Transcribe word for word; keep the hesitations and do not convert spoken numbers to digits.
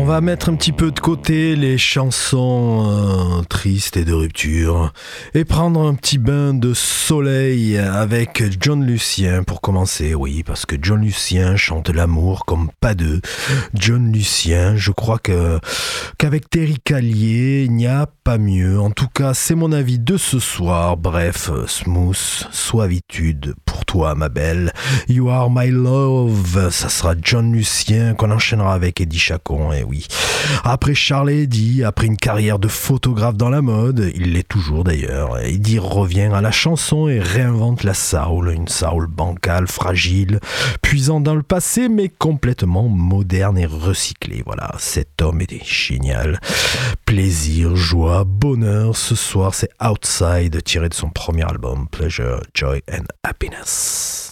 va mettre un petit peu de côté les chansons euh, tristes et de rupture et prendre un petit bain de soleil avec John Lucien pour commencer. Oui, parce que John Lucien chante l'amour comme pas deux. John Lucien, je crois que qu'avec Terry Callier, il n'y a pas mieux. En tout cas, c'est mon avis de ce soir. Bref, smooth, suavitude pour toi, ma belle. You are my love. Ça sera John Lucien qu'on enchaînera avec Eddie Chacon. Et oui. Après Charles et Eddie, après une carrière de photographe dans la mode, il l'est toujours d'ailleurs, Eddie revient à la chanson et réinvente la soul, une soul bancale, fragile, puisant dans le passé mais complètement moderne et recyclée. Voilà, cet homme est génial. Plaisir, joie, bonheur, ce soir c'est Outside, tiré de son premier album Pleasure, Joy and Happiness.